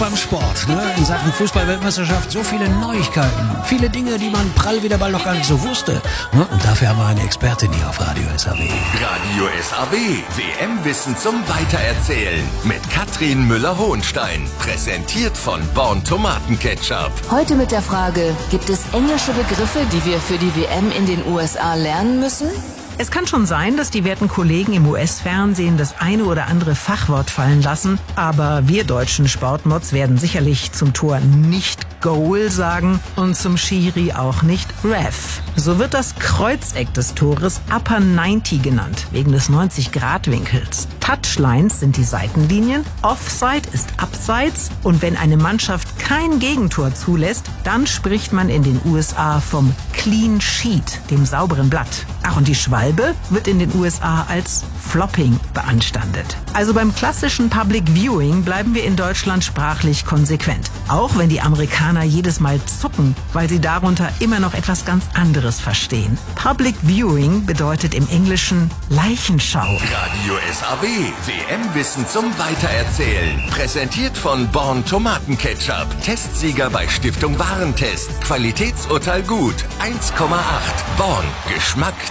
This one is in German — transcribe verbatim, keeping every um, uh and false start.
beim Sport, ne? In Sachen Fußball-Weltmeisterschaft so viele Neuigkeiten, viele Dinge, die man prall wie der Ball noch gar nicht so wusste. Ne? Und dafür haben wir eine Expertin hier auf Radio S A W. Radio S A W, W M-Wissen zum Weitererzählen mit Katrin Müller-Hohenstein. Präsentiert von Born Tomatenketchup. Heute mit der Frage, gibt es englische Begriffe, die wir für die W M in den U S A lernen müssen? Es kann schon sein, dass die werten Kollegen im U S-Fernsehen das eine oder andere Fachwort fallen lassen, aber wir deutschen Sportmods werden sicherlich zum Tor nicht Goal sagen und zum Schiri auch nicht Ref. So wird das Kreuzeck des Tores Upper neunzig genannt, wegen des neunzig-Grad-Winkels. Touchlines sind die Seitenlinien, Offside ist Abseits und wenn eine Mannschaft kein Gegentor zulässt, dann spricht man in den U S A vom Clean Sheet, dem sauberen Blatt. Ach, und die Schwalbe wird in den U S A als Flopping beanstandet. Also beim klassischen Public Viewing bleiben wir in Deutschland sprachlich konsequent. Auch wenn die Amerikaner jedes Mal zucken, weil sie darunter immer noch etwas ganz anderes verstehen. Public Viewing bedeutet im Englischen Leichenschau. Radio S A W, W M-Wissen zum Weitererzählen. Präsentiert von Born Tomatenketchup. Testsieger bei Stiftung Warentest. Qualitätsurteil gut. eins Komma acht. Born. Geschmack